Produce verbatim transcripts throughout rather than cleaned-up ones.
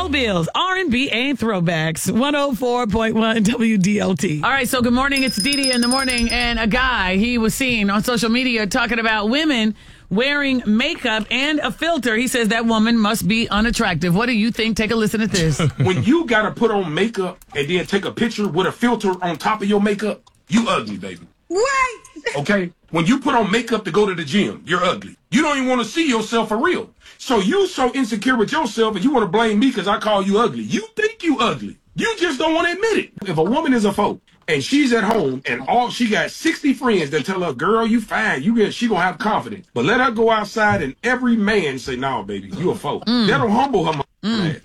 Mobile's R and B and Throwbacks, one oh four point one W D L T. All right, so good morning. It's Didi in the morning, and a guy, he was seen on social media talking about women wearing makeup and a filter. He says that woman must be unattractive. What do you think? Take a listen to this. When you got to put on makeup and then take a picture with a filter on top of your makeup, you ugly, baby. What? Okay? When you put on makeup to go to the gym, you're ugly. You don't even want to see yourself for real. So you so insecure with yourself and you want to blame me because I call you ugly. You think you ugly. You just don't want to admit it. If a woman is a folk and she's at home and all she got sixty friends that tell her, girl, you fine, you get, she gonna have confidence. But let her go outside and every man say, no, baby, you a folk. Mm. That'll humble her. Mm.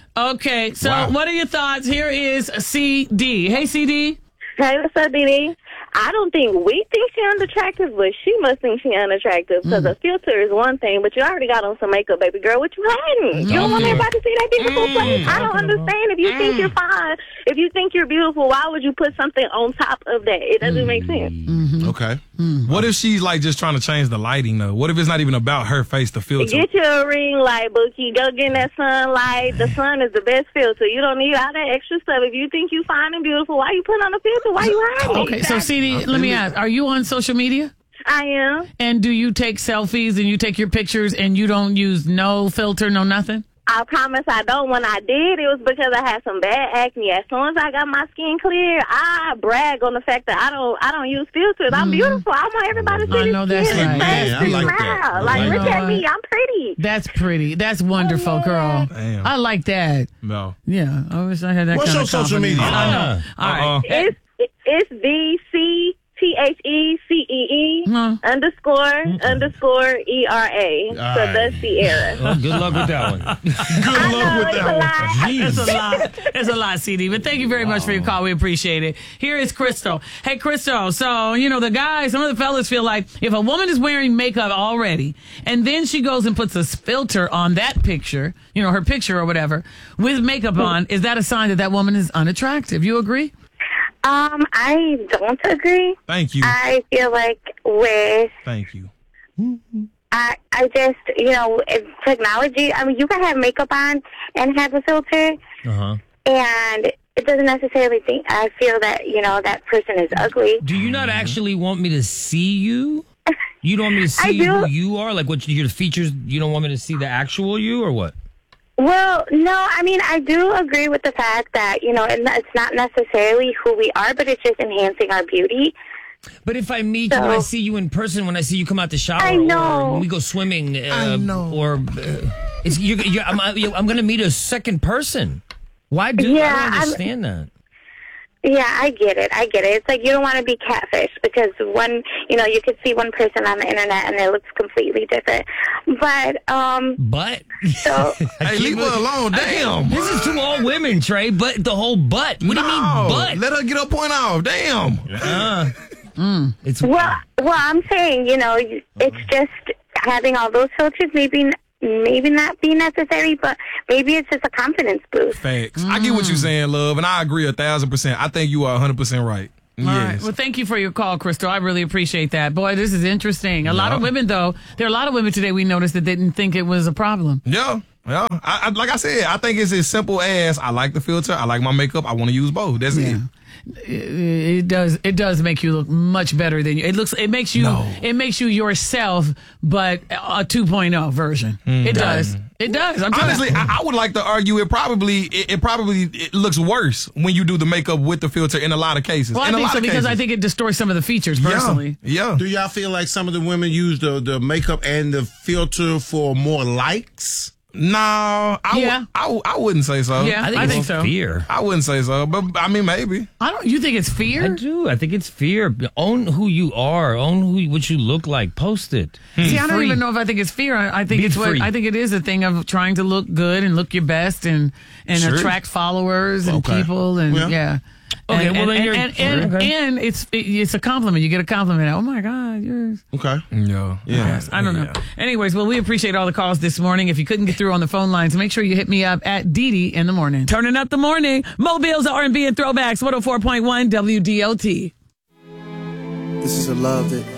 Okay, so Wow. What are your thoughts? Here is C D. Hey, C D. Hey, what's up, Didi? I don't think we think she's unattractive, but she must think she's unattractive because Mm. a filter is one thing, but you already got on some makeup, baby girl. What you hiding? You don't want everybody to see that beautiful Mm. face. I don't understand. If you Mm. think you're fine, if you think you're beautiful, why would you put something on top of that? It doesn't make sense. Mm-hmm. Okay. What if she's like just trying to change the lighting though? What if it's not even about her face, the filter? Get you a ring light, Bookie. Go get in that sunlight. The sun is the best filter. You don't need all that extra stuff. If you think you fine and beautiful, why you putting on a filter? Why you hiding? Okay, so C D, let me ask, are you on social media? I am. And do you take selfies and you take your pictures and you don't use no filter, no nothing? I promise I don't. When I did, it was because I had some bad acne. As soon as I got my skin clear, I brag on the fact that I don't I don't use filters. I'm beautiful. I want everybody to see I this know that's skin. right. Face, Man, I like that. smile. I Like, like look that. at me. I'm pretty. That's pretty. That's wonderful, girl. Damn. I like that. No. Yeah, I wish I had that What's kind your of social confidence. media? I know. All right. It's it's V C T H E C E E Huh. underscore underscore E R A. So right. that's Sierra. Well, good luck with that one. Good I luck know, with it's that a one. lot. It's a lot. It's a lot, C D. But thank you very much for your call. We appreciate it. Here is Crystal. Hey, Crystal. So, you know, the guys, some of the fellas feel like if a woman is wearing makeup already and then she goes and puts a filter on that picture, you know, her picture or whatever, with makeup on, is that a sign that that woman is unattractive? You agree? Um, I don't agree. Thank you. I feel like with Thank you. I, I just, you know, it's technology. I mean, you can have makeup on and have a filter, Uh-huh. and it doesn't necessarily think. I feel that, you know, that person is ugly. Do you not actually want me to see you? You don't want me to I see do. who you are? Like what your features, you don't want me to see the actual you or what? Well, no, I mean, I do agree with the fact that, you know, it- it's not necessarily who we are, but it's just enhancing our beauty. But if I meet you, when I see you in person, when I see you come out the shower, I know. or when we go swimming, uh, I know. or uh, it's, you're, you're, I'm, I'm going to meet a second person. Why do Yeah, I don't I'm- understand that? Yeah, I get it. I get it. It's like you don't want to be catfish because one, you know, you could see one person on the internet and it looks completely different. But, um, But so, Hey, leave her alone. Damn. this is to all women, Trey. But the whole butt. What do you mean No. butt? Let her get her point off. Damn. Uh, It's well, well, I'm saying, you know, it's just having all those filters, maybe, maybe not be necessary, but maybe it's just a confidence boost. Facts. I get what you're saying, love, and I agree a thousand percent. I think you are one hundred percent right. All right. Yes. Well, thank you for your call, Crystal. I really appreciate that. Boy, this is interesting. A lot of Yeah. women, though, there are a lot of women today we noticed that didn't think it was a problem. Yeah. Yeah. I, I, like I said, I think it's as simple as I like the filter, I like my makeup, I want to use both. That's it. It, it does. It does make you look much better than you. It looks. It makes you. No. It makes you yourself, but a two point oh version. It does. It does. I'm telling Honestly, you. I, I would like to argue it probably it, it probably it looks worse when you do the makeup with the filter in a lot of cases. Well, I in a think lot so of because cases. I think it distorts some of the features. Personally, Yeah. Do y'all feel like some of the women use the, the makeup and the filter for more likes? No, I, Yeah. w- I, w- I wouldn't say so. Yeah. I think I it's think so. fear. I wouldn't say so, but I mean maybe. I don't. You think it's I fear? do. I think it's fear. Own who you are. Own who what you look like. Post it. See, Be I don't free. even know if I think it's fear. I, I think Be it's what free. I think it is a thing of trying to look good and look your best and and Sure. attract followers and Okay. people and yeah. Yeah. Okay, and, well, and, then you're- and, and, okay. and it's it, it's a compliment. You get a compliment. Oh my God, you're. Okay. Yeah. Yeah. I don't know. Yeah. Anyways, well, we appreciate all the calls this morning. If you couldn't get through on the phone lines, make sure you hit me up at Didi in the morning. Turning up the morning. Mobile's R and B and Throwbacks, one oh four point one W D L T. This is a love that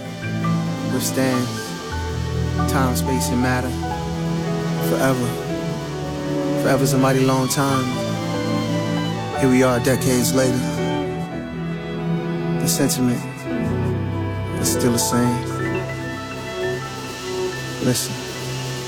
withstands time, space, and matter forever. Forever's a mighty long time. Here we are decades later. The sentiment is still the same. Listen.